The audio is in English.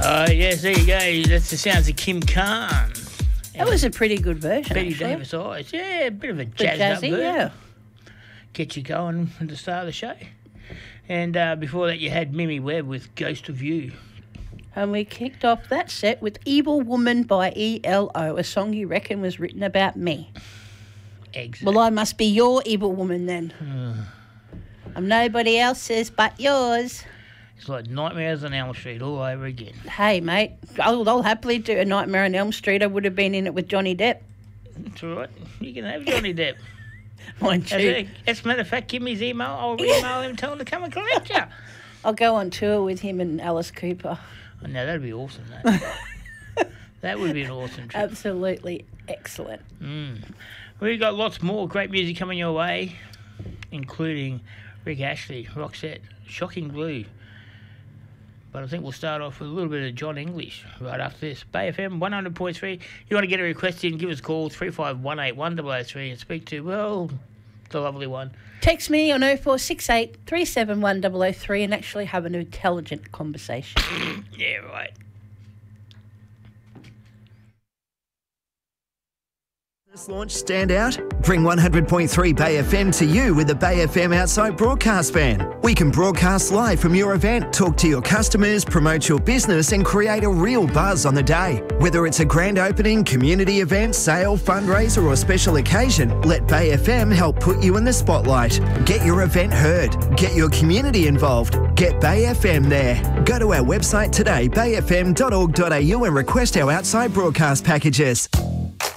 Oh, yes, there you go. That's the sounds of Kim Carn. That was a pretty good version, Betty actually. Davis Eyes. Yeah, a bit of a Bit jazzed up jazzy, version. yeah. Get you going at the start of the show. And before that, you had Mimi Webb with Ghost of You. And we kicked off that set with Evil Woman by ELO, a song you reckon was written about me. Exactly. Well, I must be your evil woman then. I'm nobody else's but yours. It's like Nightmares on Elm Street all over again. Hey, mate, I'll happily do a Nightmare on Elm Street. I would have been in it with Johnny Depp. That's all right. You can have Johnny Depp. Mind you. As a matter of fact, give me his email. I'll email him and tell him to come and collect you. I'll go on tour with him and Alice Cooper. Oh, no, that'd be awesome, that. That would be an awesome trip. Absolutely excellent. We've got lots more great music coming your way, including Rick Ashley, Roxette, Shocking Blue. But I think we'll start off with a little bit of John English right after this. Bay FM 100.3. You want to get a request in, give us a call, 35181003 and speak to, well, the lovely one. Text me on 0468 371 003 and actually have an intelligent conversation. Yeah, right. This launch stand out? Bring 100.3 Bay FM to you with the Bay FM Outside Broadcast Van. We can broadcast live from your event, talk to your customers, promote your business and create a real buzz on the day. Whether it's a grand opening, community event, sale, fundraiser or special occasion, let Bay FM help put you in the spotlight. Get your event heard. Get your community involved. Get Bay FM there. Go to our website today, bayfm.org.au and request our outside broadcast packages.